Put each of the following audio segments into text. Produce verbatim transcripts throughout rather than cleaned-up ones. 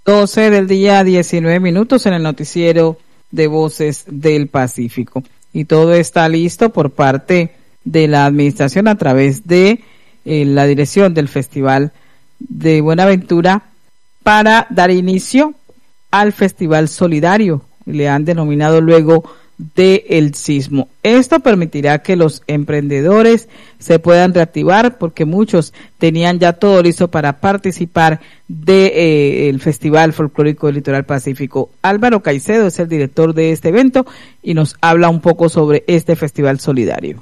doce del día, diecinueve minutos en el noticiero de Voces del Pacífico. Y todo está listo por parte de la administración a través de eh, la dirección del Festival de Buenaventura para dar inicio al Festival Solidario. Le han denominado luego de el sismo. Esto permitirá que los emprendedores se puedan reactivar porque muchos tenían ya todo listo para participar de eh, el Festival Folclórico del Litoral Pacífico. Álvaro Caicedo es el director de este evento y nos habla un poco sobre este Festival Solidario.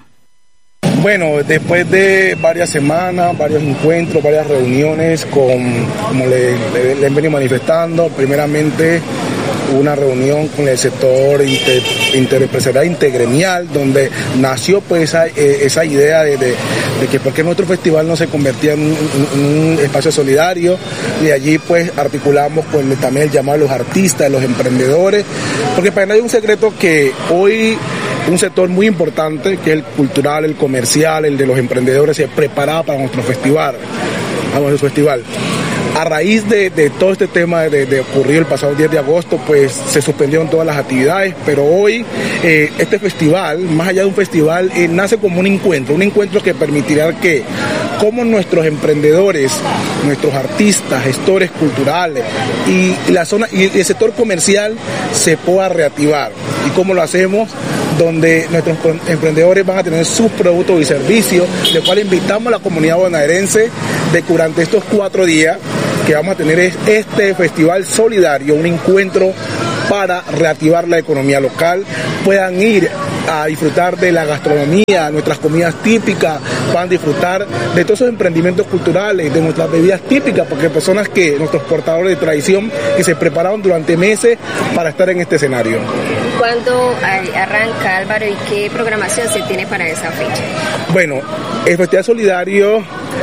Bueno, después de varias semanas, varios encuentros, varias reuniones con, como le, le, le he venido manifestando, primeramente una reunión con el sector inter, interempresarial intergremial, donde nació pues esa, eh, esa idea de, de, de que por qué nuestro festival no se convertía en un, en un espacio solidario, y allí pues articulamos con el, también el llamado a los artistas, los emprendedores, porque para nadie es un secreto que hoy un sector muy importante, que es el cultural, el comercial, el de los emprendedores, se prepara para nuestro festival, para nuestro festival. A raíz de, de todo este tema de, de ocurrir el pasado diez de agosto, pues se suspendieron todas las actividades, pero hoy eh, este festival, más allá de un festival, eh, nace como un encuentro, un encuentro que permitirá que, como nuestros emprendedores, nuestros artistas, gestores culturales y la zona y el sector comercial se pueda reactivar. ¿Y cómo lo hacemos? Donde nuestros emprendedores van a tener sus productos y servicios, de cual invitamos a la comunidad bonaerense de que durante estos cuatro días que vamos a tener este festival solidario, un encuentro para reactivar la economía local, puedan ir a disfrutar de la gastronomía, nuestras comidas típicas, puedan disfrutar de todos esos emprendimientos culturales, de nuestras bebidas típicas, porque personas que, nuestros portadores de tradición, que se prepararon durante meses para estar en este escenario. ¿Cuándo arranca, Álvaro, y qué programación se tiene para esa fecha? Bueno, el Festival Solidario,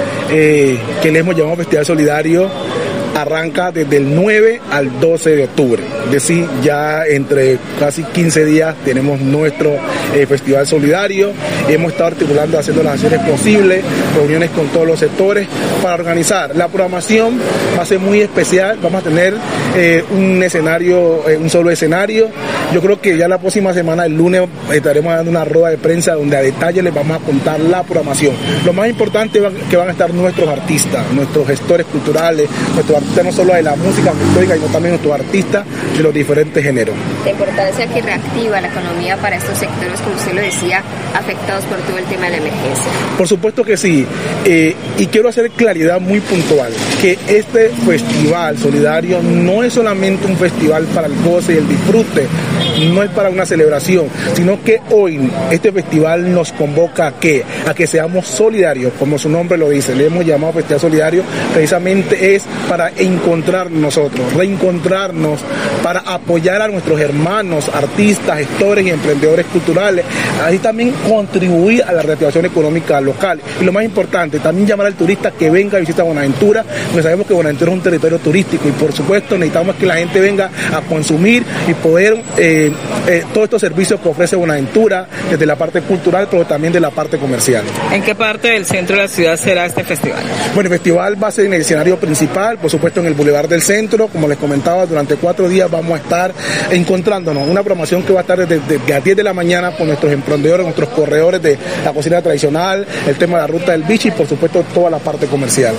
eh, que le hemos llamado Festival Solidario, arranca desde el nueve al doce de octubre, es decir, ya entre casi quince días tenemos nuestro eh, Festival Solidario. Hemos estado articulando, haciendo las acciones posibles, reuniones con todos los sectores para organizar. La programación va a ser muy especial, vamos a tener eh, un escenario, eh, un solo escenario. Yo creo que ya la próxima semana, el lunes, estaremos dando una rueda de prensa donde a detalle les vamos a contar la programación. Lo más importante es que van a estar nuestros artistas, nuestros gestores culturales, nuestros artistas no solo de la música folclórica, sino también nuestros artistas de los diferentes géneros. La importancia que reactiva la economía para estos sectores, como usted lo decía, afectados por todo el tema de la emergencia. Por supuesto que sí, eh, y quiero hacer claridad muy puntual, que este festival solidario no es solamente un festival para el goce y el disfrute, no es para una celebración, sino que hoy este festival nos convoca a que, a que seamos solidarios, como su nombre lo dice, le hemos llamado Festival Solidario, precisamente es para encontrar nosotros, reencontrarnos, para apoyar a nuestros hermanos, artistas, gestores y emprendedores culturales, así también contribuir a la reactivación económica local. Y lo más importante, también llamar al turista que venga a visitar Buenaventura, porque sabemos que Buenaventura es un territorio turístico y por supuesto necesitamos que la gente venga a consumir y poder eh, eh, todos estos servicios que ofrece Buenaventura, desde la parte cultural, pero también de la parte comercial. ¿En qué parte del centro de la ciudad será este festival? Bueno, el festival va a ser en el escenario principal, por supuesto en el Boulevard del Centro. Como les comentaba, durante cuatro días vamos a estar encontrándonos, una programación que va a estar desde, desde las diez de la mañana con nuestros emprendedores, nuestros corredores de la cocina tradicional, el tema de la ruta del bichi y por supuesto toda la parte comercial.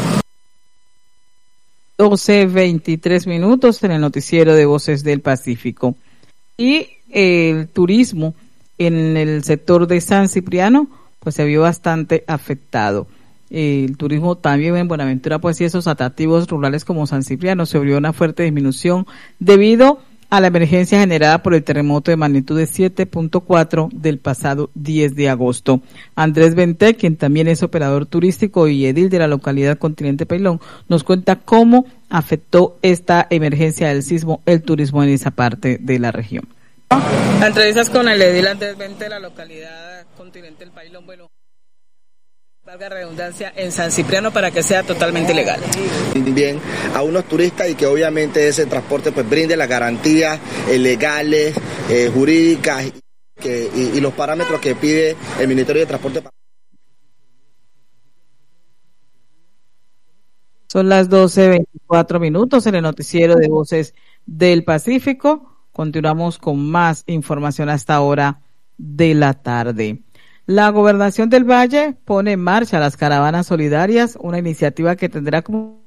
doce veintitrés minutos en el noticiero de Voces del Pacífico. Y el turismo en el sector de San Cipriano pues se vio bastante afectado. El turismo también en Buenaventura, pues y esos atractivos rurales como San Cipriano se vio una fuerte disminución debido a la emergencia generada por el terremoto de magnitud de siete punto cuatro del pasado diez de agosto. Andrés Bente, quien también es operador turístico y edil de la localidad Continente Pailón, nos cuenta cómo afectó esta emergencia del sismo el turismo en esa parte de la región. Entrevistas con el edil Andrés Bente de la localidad Continente Pailón. Bueno, valga redundancia, en San Cipriano para que sea totalmente legal. Bien, a unos turistas y que obviamente ese transporte pues brinde las garantías eh, legales, eh, jurídicas que, y, y los parámetros que pide el Ministerio de Transporte. Son las doce veinticuatro minutos en el noticiero de Voces del Pacífico. Continuamos con más información a esta hora de la tarde. La Gobernación del Valle pone en marcha las caravanas solidarias, una iniciativa que tendrá como